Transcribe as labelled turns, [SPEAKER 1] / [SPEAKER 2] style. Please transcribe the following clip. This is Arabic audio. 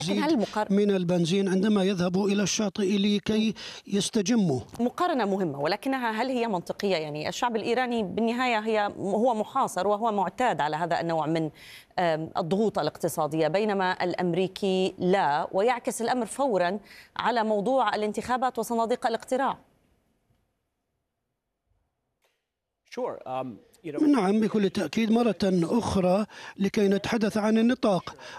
[SPEAKER 1] لكن هل
[SPEAKER 2] من البنزين عندما يذهبوا إلى الشاطئ لكي يستجموا.
[SPEAKER 1] مقارنة مهمة، ولكنها هل هي منطقية؟ يعني الشعب الإيراني بالنهاية هو محاصر وهو معتاد على هذا النوع من الضغوط الاقتصادية، بينما الأمريكي لا، ويعكس الأمر فورا على موضوع الانتخابات وصناديق الاقتراع.
[SPEAKER 2] نعم، بكل تأكيد. مرة أخرى لكي نتحدث عن النطاق،